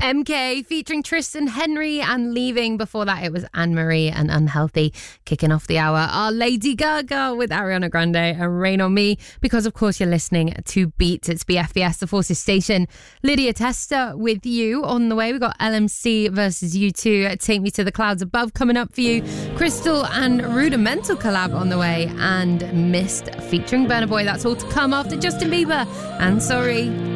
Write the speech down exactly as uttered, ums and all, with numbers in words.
M K featuring Tristan Henry and Leaving. Before that, it was Anne-Marie and Unhealthy. Kicking off the hour are Lady Gaga with Ariana Grande and Rain on Me, because of course you're listening to Beat. It's B F B S, the Forces Station. Lydia Testa with you. On the way, we've got L M C versus U two, Take Me to the Clouds Above coming up for you. Crystal and Rudimental collab on the way, and Mist featuring Burna Boy. That's all to come after Justin Bieber and Sorry.